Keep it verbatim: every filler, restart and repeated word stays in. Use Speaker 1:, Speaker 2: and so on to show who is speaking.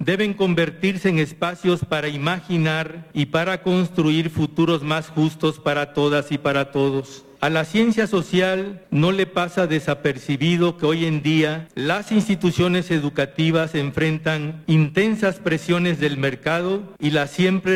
Speaker 1: deben convertirse en espacios para imaginar y para construir futuros más justos para todas y para todos. A la ciencia social no le pasa desapercibido que hoy en día las instituciones educativas enfrentan intensas presiones del mercado y la siempre